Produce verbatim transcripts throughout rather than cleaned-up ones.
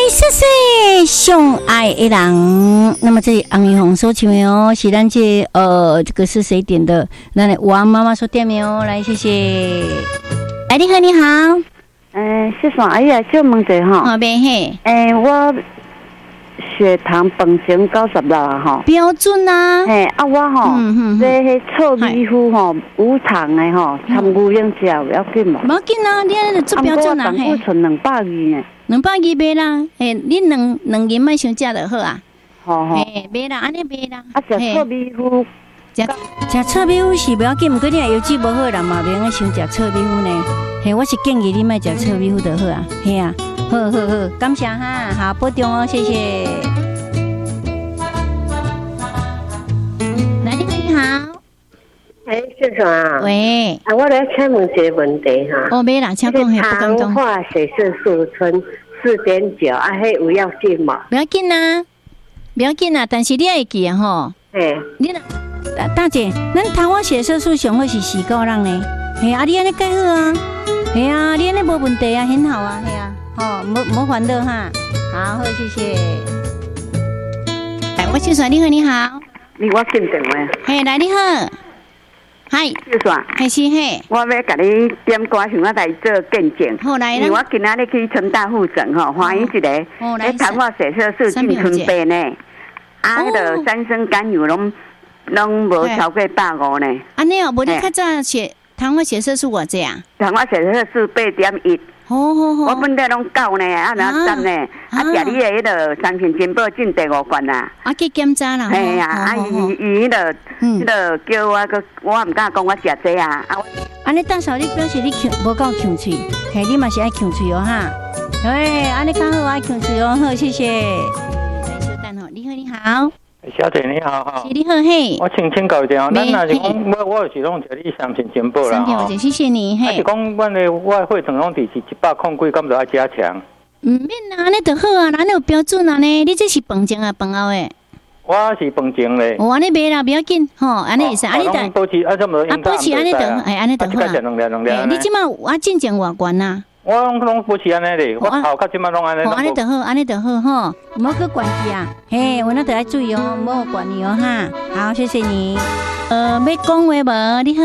谢谢上爱的人。那么这里昂一红所唱的哦，是咱这呃这个是谁点的？那王妈妈所点的哦，来谢谢。哎，你好，你好。 嗯，谢谢阿姨啊，小问者哈。 好呗嘿。 哎，我血糖本身九十六啊哈。 标准啊。 嘿，啊我吼， 嗯嗯， 这迄臭米糊吼，无糖的吼，参牛奶食有要紧无？ 无要紧啊，你安尼做标准啊嘿。我存两百二呢。 两百二买啦，嘿，你两两斤卖伤食就好啊。 好好。 嘿，买啦，安尼买啦。 啊，食臭米糊。 食食臭米糊是不要紧，不过你若油脂无好啦嘛，袂用想食臭米糊呢。嘿，我是建议你莫食臭米糊就好啊。嘿啊，好好好，感谢哈，好保重哦，谢谢。来，你好。 哎，先生啊， 喂， 啊，我来请问一个问题哈。 哦，没啦，请讲，嘿，不讲中。 糖化血色素醇四点九，啊，迄有要紧嘛？ 不要紧啊，不要紧啊，但是你要记啊吼。 嘿， 你若大姐，咱糖化血色素上好是四个人呢。嘿啊，你安尼介好啊。嘿啊，你安尼无问题啊，很好啊，嘿啊，哦，无无烦恼哈。好，好，谢谢。哎，我先生，你好，你好。 你我进电话。 嘿，来你好。嗨， 就算， 还是嘿， 我要甲你点歌，想要来做见证。 好来啦， 我今仔日去成大附诊吼，欢迎一个，迄糖化血色素进春白呢，啊，迄个三酸甘油拢拢无超过百五呢。 安尼哦，无你较早血糖化血色素偌济啊？ 糖化血色素八点一。 好好好， 我本来拢九呢，啊然后十呢，啊食你的迄个三全金宝进第五罐啦。 啊去检查啦。 嘿呀，啊伊伊迄个迄个叫我个，我唔敢讲我食这啊。啊， 安尼到时候你表示你强无够强喙，嘿，你嘛是爱强喙哦哈。对，安尼较好爱强喙哦，好谢谢。来稍等吼，你好你好。 小姐你好哈， 是你好嘿， 我请请教一下，咱若是讲我我是拢食你三千金宝啦哈，谢谢你嘿。 是讲阮的我血糖拢伫是一百控几，敢就要加强？ 唔免啦，安尼就好啊，安尼有标准啊呢。你这是饭前啊饭后诶？ 我是饭前咧。 哦，安尼袂啦，不要紧吼，安尼会使，安尼就保持啊，怎么啊保持安尼就哎安尼就好啊。你即马我进前偌悬啊？ 我拢拢保持安尼咧，我头壳即马拢安尼。 哦，安尼就好，安尼就好吼，唔好去管去啊。嘿，我那得要注意哦，唔好管你哦哈。好，谢谢你。呃，要讲话无？你好。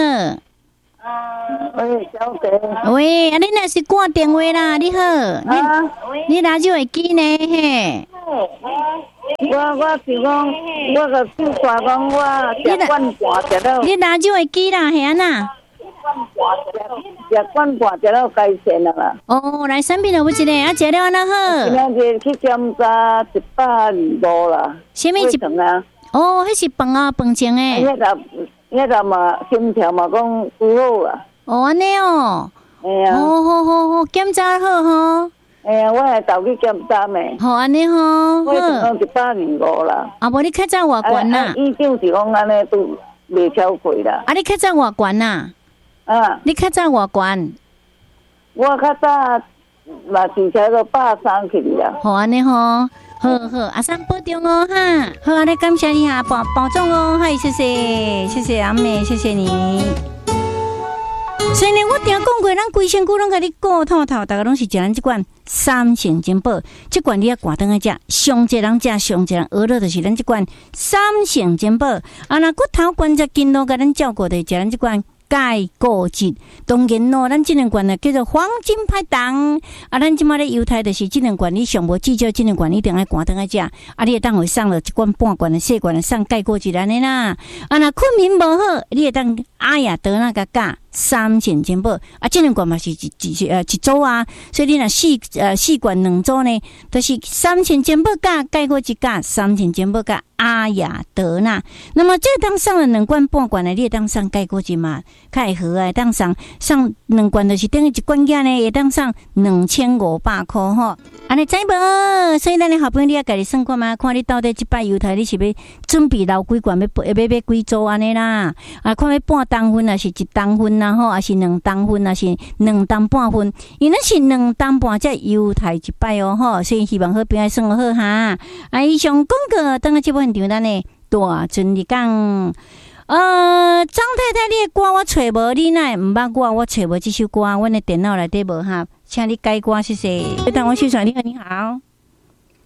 喂，小姐。 喂，啊，你若是挂电话啦，你好。啊。你拿手会记呢嘿。 我我是讲，我个就说讲我食罐半食了。 你拿手会记啦，系安那？ 食罐半食了改善了啦。 哦，来产品有不一个，啊，食了安那好。 今仔日去检查一百二五啦。 什么一层啊？ 哦，迄是饭啊，饭前诶。 迄个迄个嘛，心跳嘛讲拄好啊。 哦，安尼哦。 哎呀。 好好好好，检查好吼。 哎呀，我系投去检查咩？ 好安尼吼。 我讲一百二五啦。 啊，无你较早偌悬啦？ 医生是讲安尼都未超过啦。 啊，你较早偌悬啦？ 啊， 你较早偌悬？ 我较早嘛是才个百三去啦。 好安尼吼，好好，阿三保重哦哈。好，安尼感谢你啊，保保重哦，嗨，谢谢，谢谢阿妹，谢谢你。所以呢，我定讲过，咱规身躯拢甲你顾透透，大家拢是食咱即款三成金宝，即款你要挂灯来食，上济人食，上济人娱乐就是咱即款三成金宝。啊，那骨头关节筋络甲咱照顾的，食咱即款。钙固质，当然咯，咱这两罐呢叫做黄金拍档。啊，咱即马咧犹太就是这两罐，你上无至少这两罐一定爱关灯来食。啊，你会当会送了一罐半罐的细罐的送钙固质安尼啦。啊，若困眠无好，你会当哎呀得那个价三千金宝。啊，这两罐嘛是一一呃一组啊，所以你若四呃四罐两组呢，都、就是三千金宝价钙固质价三千金宝价阿雅德纳。那么这当上了两罐半罐的，你会当上钙固质嘛？较会好啊，当上上两罐就是等于一罐价呢，会当上两千五百块吼。安尼知无？所以咱的好朋友你要家己算看嘛，看你到底这摆犹太你是要准备留几罐，要要要几组安尼啦？啊，看要半当分啊，是一当分啦吼，还是两当分啊，是两当半分？因为是两当半才犹太一摆哦吼，所以希望好朋友算好哈。啊，以上广告等下这部分场咱的大阵你讲。呃，张太太，你的歌我找无，你奈唔捌我，我找无这首歌，阮的电脑内底无哈，请你改歌，谢谢。等我宣传，你好，你好。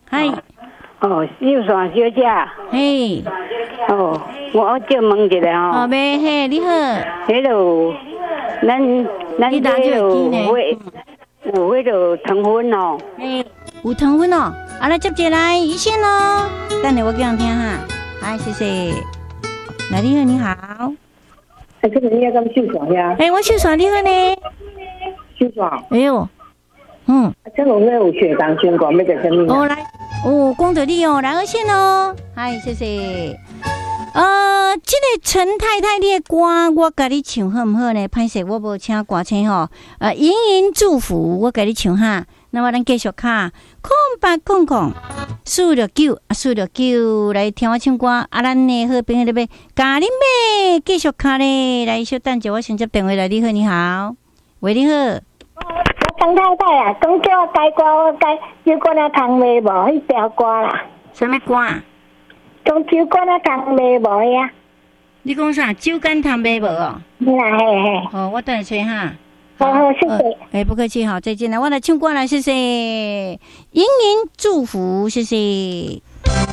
嗨， 哦，秀爽小姐， 嘿， 哦，我就问一下好哦， 呗嘿，你好， 迄落，咱咱你打这有就有机呢会有迄落糖分哦， 嘿，有糖分哦，啊来接起来一线哦，等下我讲听哈，嗨，谢谢，来你好，你好， 哎，这个你要跟秀爽呀？ 哎，我秀爽你好呢， 秀爽， 哎呦，嗯， 这个我有血糖血管，要做什么？ 哦来，哦，讲到你哦，来二线哦，嗨，谢谢。呃，这个陈太太你的歌，我甲你唱好唔好呢？歹势，我无请歌星吼。呃，盈盈祝福，我甲你唱哈。那么咱继续卡空八空空，四六九啊，四六九来听我唱歌。啊，咱的好朋友咧要咖喱妹继续卡咧，来小等者，我先接电话来。你好，你好，喂，你好。 我陈太太啊，讲叫我改歌，我改就管那汤卖无迄条歌啦。 什么歌？ 讲酒干啊汤卖无呀？ 你讲啥？酒干汤卖无哦？ 啦嘿嘿。 哦，我等下吹哈。 好好，谢谢。 哎，不客气，好，再见了。我来唱歌来，谢谢。盈盈祝福，谢谢。